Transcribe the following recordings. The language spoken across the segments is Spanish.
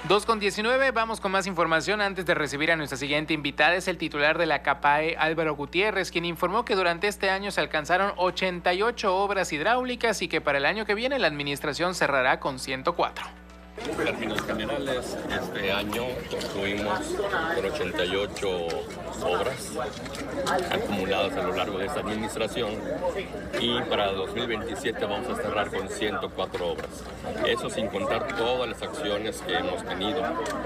2:19, vamos con más información antes de recibir a nuestra siguiente invitada. Es el titular de la CAPAE, Álvaro Gutiérrez, quien informó que durante este año se alcanzaron 88 obras hidráulicas y que para el año que viene la administración cerrará con 104. En términos generales, este año concluimos con 88 obras acumuladas a lo largo de esta administración y para 2027 vamos a cerrar con 104 obras. Eso sin contar todas las acciones que hemos tenido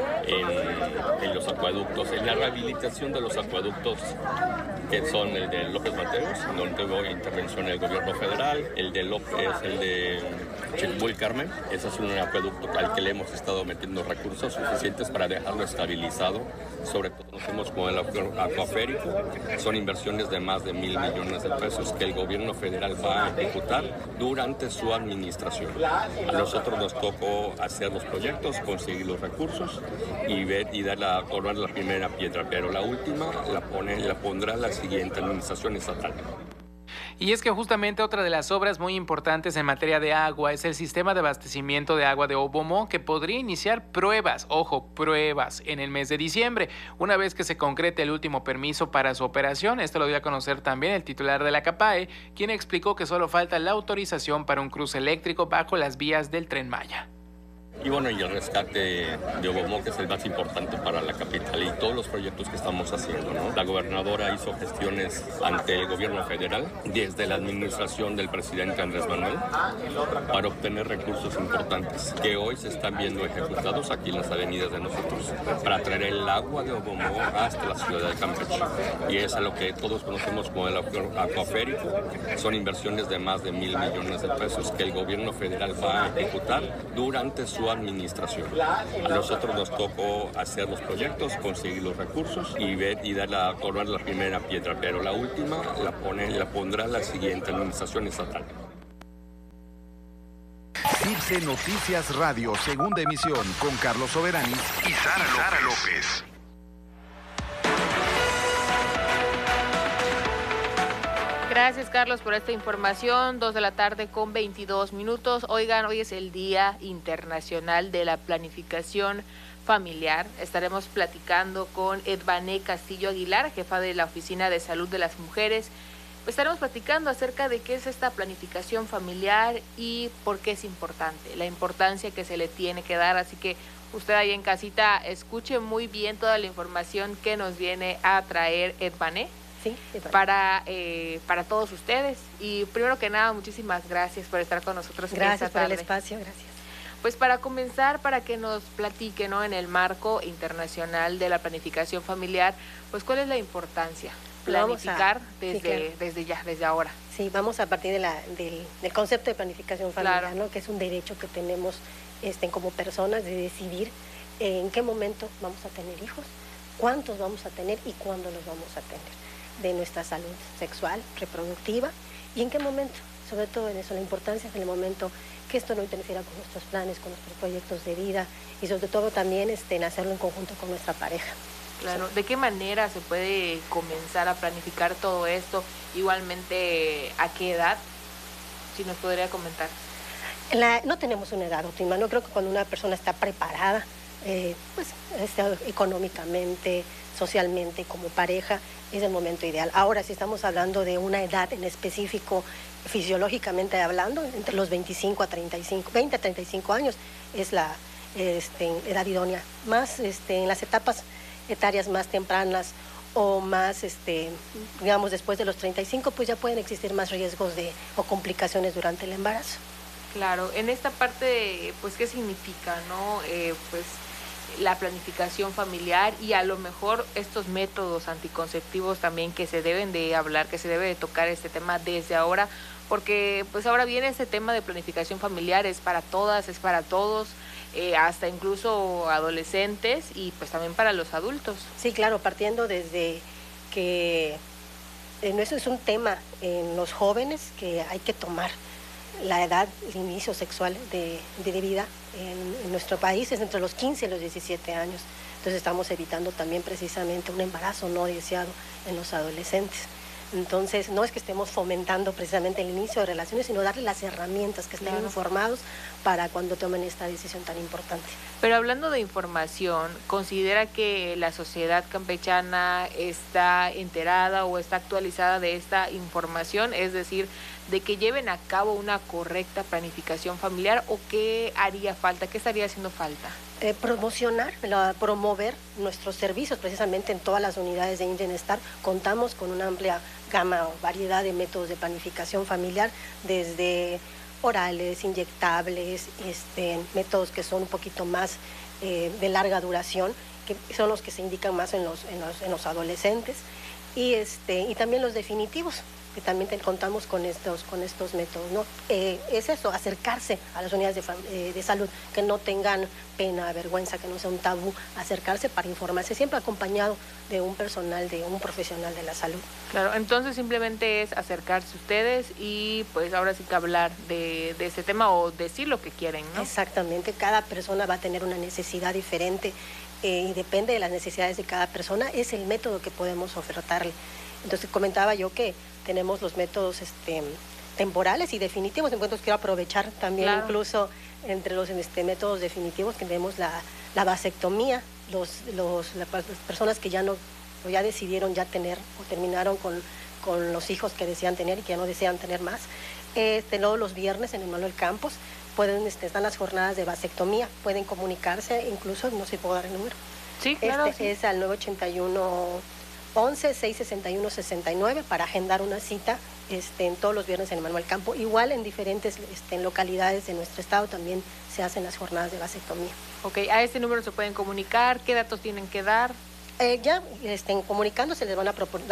en los acueductos, en la rehabilitación de los acueductos que son el de López Mateos, donde hubo intervención del gobierno federal, el de Chicbuy Carmen. Ese es un acueducto al que le hemos estado metiendo recursos suficientes para dejarlo estabilizado. Sobre todo nos vemos con el acuaférico. Son inversiones de más de 1,000 millones de pesos que el gobierno federal va a ejecutar durante su administración. A nosotros nos tocó hacer los proyectos, conseguir los recursos y colocar la primera piedra, pero la última la pondrá la siguiente administración estatal. Y es que justamente otra de las obras muy importantes en materia de agua es el sistema de abastecimiento de agua de Obomo, que podría iniciar pruebas, en el mes de diciembre, una vez que se concrete el último permiso para su operación. Esto lo dio a conocer también el titular de la CAPAE, quien explicó que solo falta la autorización para un cruce eléctrico bajo las vías del Tren Maya. Y bueno, y el rescate de Obomo, que es el más importante para la capital, y todos los proyectos que estamos haciendo, ¿no? La gobernadora hizo gestiones ante el gobierno federal, desde la administración del presidente Andrés Manuel, para obtener recursos importantes que hoy se están viendo ejecutados aquí en las avenidas de nosotros, para traer el agua de Obomo hasta la ciudad de Campeche. Y es a lo que todos conocemos como el acuaférico. Son inversiones de más de 1,000 millones de pesos que el gobierno federal va a ejecutar durante su administración. A nosotros nos tocó hacer los proyectos, conseguir los recursos y colocar la primera piedra, pero la última la pondrá la siguiente administración estatal. CIRSE Noticias Radio, segunda emisión, con Carlos Soberani y Sara López. Gracias, Carlos, por esta información. 2:22 p.m. Oigan, hoy es el Día Internacional de la Planificación Familiar. Estaremos platicando con Edvané Castillo Aguilar, jefa de la Oficina de Salud de las Mujeres. Estaremos platicando acerca de qué es esta planificación familiar y por qué es importante, la importancia que se le tiene que dar. Así que usted ahí en casita escuche muy bien toda la información que nos viene a traer Edvané. Sí, para todos ustedes. Y primero que nada, muchísimas gracias por estar con nosotros. Gracias por el espacio, gracias. Pues para comenzar, para que nos platique, ¿no?, en el marco internacional de la planificación familiar, pues ¿cuál es la importancia? Planificar desde ahora. Sí, vamos a partir del concepto de planificación familiar, claro, ¿no?, que es un derecho que tenemos como personas de decidir en qué momento vamos a tener hijos, cuántos vamos a tener y cuándo los vamos a tener, de nuestra salud sexual, reproductiva, y en qué momento, sobre todo en eso, la importancia en el momento, que esto no interfiera con nuestros planes, con nuestros proyectos de vida, y sobre todo también en hacerlo en conjunto con nuestra pareja. Claro, ¿de qué manera se puede comenzar a planificar todo esto? Igualmente, ¿a qué edad? Si nos podría comentar. No tenemos una edad óptima, no creo que cuando una persona está preparada, económicamente, socialmente, como pareja, es el momento ideal. Ahora, si estamos hablando de una edad en específico, fisiológicamente hablando, entre los 20 a 35 años, es la edad idónea. Más en las etapas etarias más tempranas o más, digamos, después de los 35, pues ya pueden existir más riesgos o complicaciones durante el embarazo. Claro, en esta parte, pues, ¿qué significa, no? Pues la planificación familiar y a lo mejor estos métodos anticonceptivos también que se deben de hablar, que se debe de tocar este tema desde ahora, porque pues ahora viene este tema de planificación familiar, es para todas, es para todos, hasta incluso adolescentes y pues también para los adultos. Sí, claro, partiendo desde que eso es un tema en los jóvenes que hay que tomar. La edad de inicio sexual de vida en nuestro país es entre los 15 y los 17 años. Entonces estamos evitando también precisamente un embarazo no deseado en los adolescentes. Entonces, no es que estemos fomentando precisamente el inicio de relaciones, sino darle las herramientas, que estén informados para cuando tomen esta decisión tan importante. Pero hablando de información, ¿considera que la sociedad campechana está enterada o está actualizada de esta información? Es decir, de que lleven a cabo una correcta planificación familiar, ¿o qué haría falta? ¿Qué estaría haciendo falta? Promover nuestros servicios precisamente en todas las unidades de bienestar. Contamos con una amplia gama o variedad de métodos de planificación familiar, desde orales, inyectables, métodos que son un poquito más de larga duración, que son los que se indican más en los adolescentes, y también los definitivos, que también contamos con estos métodos, ¿no? Es eso, acercarse a las unidades de salud, que no tengan pena, vergüenza, que no sea un tabú, acercarse para informarse, siempre acompañado de un profesional de la salud. Claro, entonces simplemente es acercarse ustedes y pues ahora sí que hablar de este tema o decir lo que quieren, ¿no? Exactamente, cada persona va a tener una necesidad diferente y depende de las necesidades de cada persona, es el método que podemos ofertarle. Entonces comentaba yo que tenemos los métodos temporales y definitivos. Entonces quiero aprovechar también, claro, incluso entre los métodos definitivos, que tenemos la vasectomía, las personas que ya decidieron ya tener o terminaron con los hijos que desean tener y que ya no desean tener más. Luego los viernes en el Manuel Campos están las jornadas de vasectomía, pueden comunicarse, incluso no sé si puedo dar el número. Sí, claro. Sí. Es al 981 11 661 69 para agendar una cita en todos los viernes en Manuel Campo. Igual en diferentes localidades de nuestro estado también se hacen las jornadas de vasectomía. Ok, a este número se pueden comunicar, ¿qué datos tienen que dar? Comunicándose les van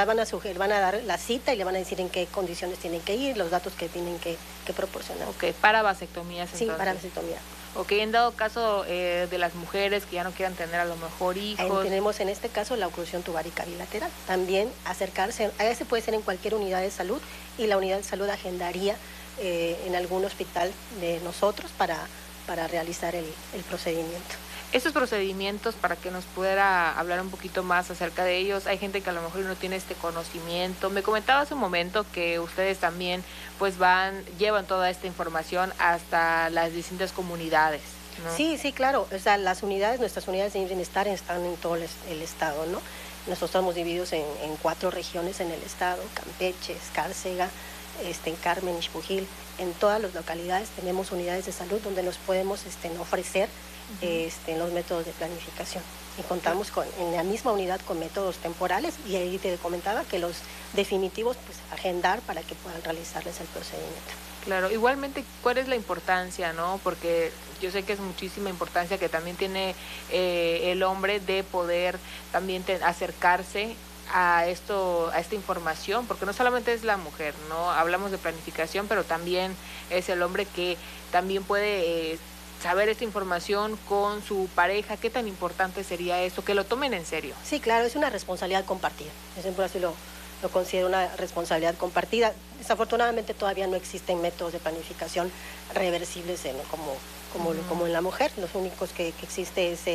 a dar la cita y le van a decir en qué condiciones tienen que ir, los datos que tienen que proporcionar. Ok, para vasectomías entonces. Sí, para vasectomía. Ok, en dado caso de las mujeres que ya no quieran tener a lo mejor hijos. Tenemos en este caso la oclusión tuvárica bilateral. También acercarse, a ese puede ser en cualquier unidad de salud, y la unidad de salud agendaría en algún hospital de nosotros para realizar el procedimiento. Estos procedimientos, para que nos pudiera hablar un poquito más acerca de ellos, hay gente que a lo mejor no tiene este conocimiento. Me comentaba hace un momento que ustedes también pues llevan toda esta información hasta las distintas comunidades, ¿no? Sí, claro. O sea, nuestras unidades de bienestar están en todo el estado, ¿no? Nosotros estamos divididos en 4 regiones en el estado: Campeche, Escárcega, en Carmen, Ixpujil. En todas las localidades tenemos unidades de salud donde nos podemos ofrecer los métodos de planificación, y contamos en la misma unidad con métodos temporales, y ahí te comentaba que los definitivos pues agendar para que puedan realizarles el procedimiento. Claro, igualmente, ¿cuál es la importancia, no? Porque yo sé que es muchísima importancia que también tiene el hombre de poder también acercarse a esta información, porque no solamente es la mujer, ¿no? Hablamos de planificación, pero también es el hombre que también puede saber esta información con su pareja. ¿Qué tan importante sería esto? Que lo tomen en serio. Sí, claro, es una responsabilidad compartida. Yo siempre así lo considero una responsabilidad compartida. Desafortunadamente todavía no existen métodos de planificación reversibles como en la mujer. Los únicos que existe es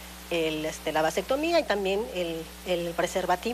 la vasectomía y también el preservativo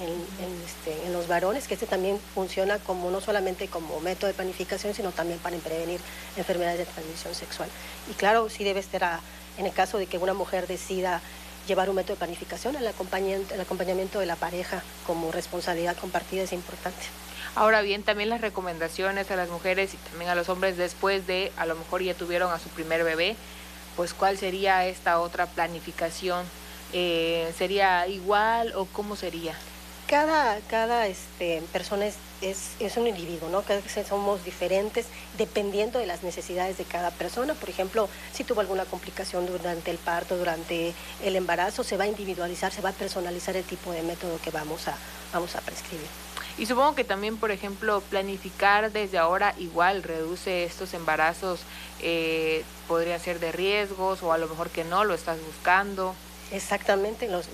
en los varones, que también funciona no solamente como método de planificación, sino también para prevenir enfermedades de transmisión sexual. Y claro, sí debe estar, en el caso de que una mujer decida llevar un método de planificación, el acompañamiento de la pareja como responsabilidad compartida es importante. Ahora bien, también las recomendaciones a las mujeres y también a los hombres después de, a lo mejor ya tuvieron a su primer bebé, pues ¿cuál sería esta otra planificación? ¿Sería igual o cómo sería? Cada persona es un individuo, ¿no? Cada vez somos diferentes dependiendo de las necesidades de cada persona. Por ejemplo, si tuvo alguna complicación durante el parto, durante el embarazo, se va a individualizar, se va a personalizar el tipo de método que vamos a prescribir. Y supongo que también, por ejemplo, planificar desde ahora igual reduce estos embarazos, podría ser de riesgos, o a lo mejor que no lo estás buscando. Exactamente, los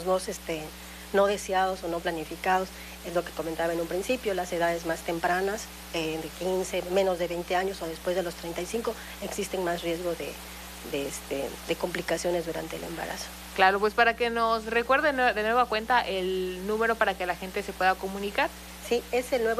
no deseados o no planificados, es lo que comentaba en un principio. Las edades más tempranas, de 15, menos de 20 años o después de los 35, existen más riesgo de complicaciones durante el embarazo. Claro, pues para que nos recuerden de nueva cuenta el número para que la gente se pueda comunicar. Sí, es el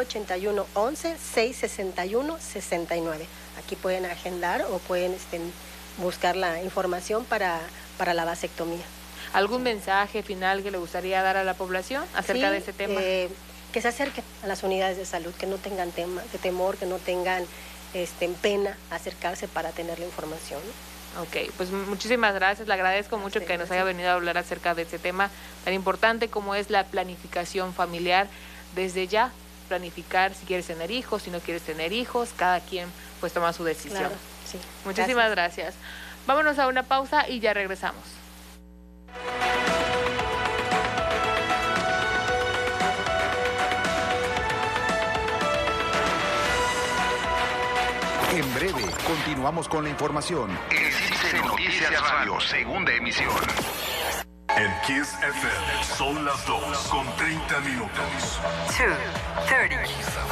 981-11-661-69. Aquí pueden agendar o pueden buscar la información para la vasectomía. ¿Algún mensaje final que le gustaría dar a la población acerca de este tema? Que se acerquen a las unidades de salud, que no tengan temor, que no tengan pena acercarse para tener la información. Ok, pues muchísimas gracias, le agradezco mucho que nos haya venido a hablar acerca de este tema tan importante como es la planificación familiar. Desde ya, planificar si quieres tener hijos, si no quieres tener hijos, cada quien pues toma su decisión. Claro, sí. Muchísimas gracias. Vámonos a una pausa y ya regresamos. En breve, continuamos con la información. En CICE Noticias Radio, segunda emisión. En Kiss FM son las 2:30. 2:30.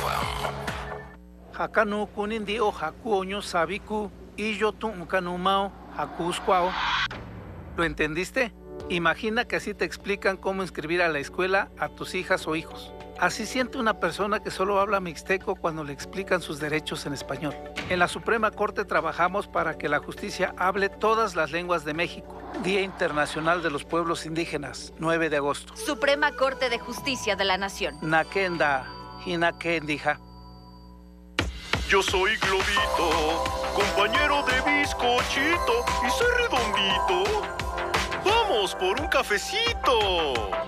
Hakanu kunindi o hakuoño sabiku y yo tuncanumao hakuscuao. ¿Lo entendiste? Imagina que así te explican cómo inscribir a la escuela a tus hijas o hijos. Así siente una persona que solo habla mixteco cuando le explican sus derechos en español. En la Suprema Corte trabajamos para que la justicia hable todas las lenguas de México. Día Internacional de los Pueblos Indígenas, 9 de agosto. Suprema Corte de Justicia de la Nación. Nakenda, hinakendija. Yo soy Globito, compañero de bizcochito y soy redondito. ¡Vamos por un cafecito!